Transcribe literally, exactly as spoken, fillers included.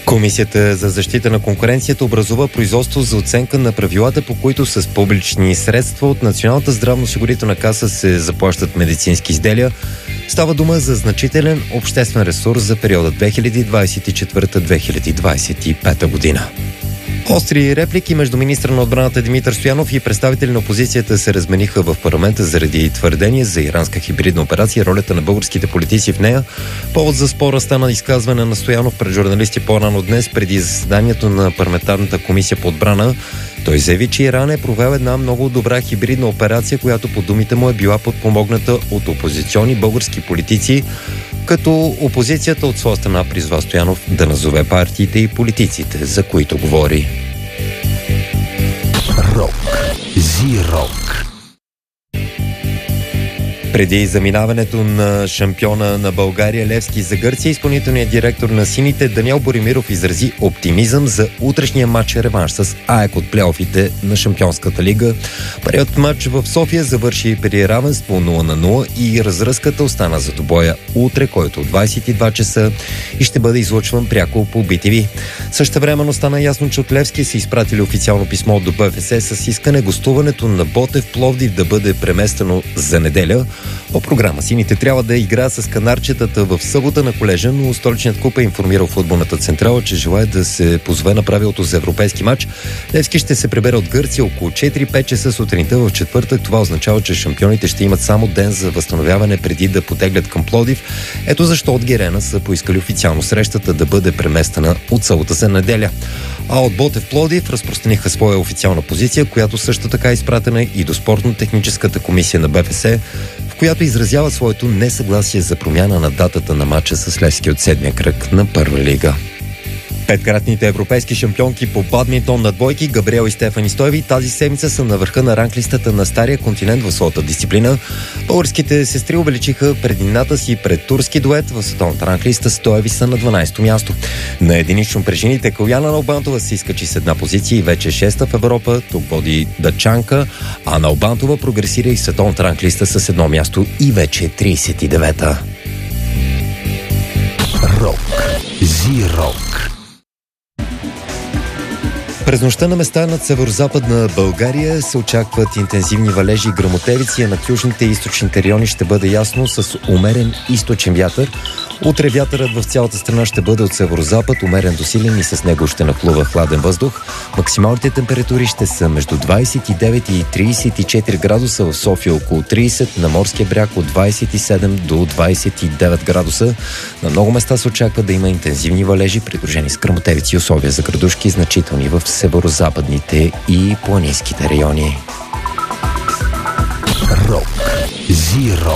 Комисията за защита на конкуренцията образува производство за оценка на правилата, по които с публични средства от Националната здравноосигурителна каса се заплащат медицински изделия. Става дума за значителен обществен ресурс за периода две хиляди двадесет и четвърта - две хиляди двадесет и пета година. Остри реплики между министра на отбраната Димитър Стоянов и представители на опозицията се размениха в парламента заради твърдение за иранска хибридна операция и ролята на българските политици в нея. Повод за спора стана изказване на Стоянов пред журналисти по-рано днес преди заседанието на парламентарната комисия по отбрана. Той заяви, че Иран е провел една много добра хибридна операция, която по думите му е била подпомогната от опозиционни български политици, като опозицията от своя страна призва Стоянов да назове партиите и политиците, за които говори. Рок. Зи-рок. Преди заминаването на шампиона на България Левски за Гърция, изпълнителният директор на сините Даниел Боримиров изрази оптимизъм за утрешния матч реванш с АЕК от плейофите на Шампионската лига. Първият матч в София завърши при равенство нула на нула и разръзката остана за добоя утре, който от двадесет и два часа и ще бъде излъчван пряко по Би Ти Ви. Същевременно стана ясно, че от Левски са изпратили официално писмо до Б Ф С с искане гостуването на Ботев Пловдив да бъде преместено за неделя. По програма сините трябва да играят с канарчетата в събота на колежа, но столичният клуб е информирал футболната централа, че желае да се позове на правилото за европейски матч. Левски ще се прибере от Гърция около четири-пет часа сутринта в четвъртък. Това означава, че шампионите ще имат само ден за възстановяване преди да потеглят към Пловдив. Ето защо от Герена са поискали официално срещата да бъде преместена от събота за неделя. А от Ботев Пловдив разпространиха своя официална позиция, която също така е изпратена и до спортно-техническата комисия на Б Ф С, в която изразява своето несъгласие за промяна на датата на матча с Левски от седмия кръг на Първа лига. Петкратните европейски шампионки по бадминтон на двойки Габриел и Стефани Стоеви тази седмица са на върха на ранглистата на стария континент в своята дисциплина. Българските сестри увеличиха преднината си пред турски дует в световната ранглиста. Стоеви са на дванадесето място. На единично при жените Каляна Налбантова се изкачи с една позиция и вече шеста в Европа. Тук води датчанка, а Налбантова прогресира и в световната ранглиста с едно място и вече тридесет и девета. Рок. Зи-рок. През нощта на места над северо-западна България се очакват интензивни валежи и гръмотевици, а над южните и източните райони ще бъде ясно с умерен източен вятър. Утре вятърът в цялата страна ще бъде от северо-запад, умерен до силен и с него ще нахлува хладен въздух. Максималните температури ще са между двадесет и девет и тридесет и четири градуса, в София около тридесет, на морския бряг от двадесет и седем до двадесет и девет градуса. На много места се очаква да има интензивни валежи, придружени с гръмотевици и условия за градушки, значителни в северо-западните и планинските райони. Рок. Зи-рок.